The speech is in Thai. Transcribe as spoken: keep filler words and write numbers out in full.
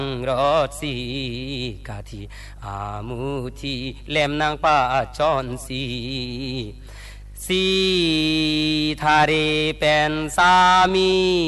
รอดสีกาทีอามูทีเล่มนางป้าจอนสีสีทาเรเป็นสามี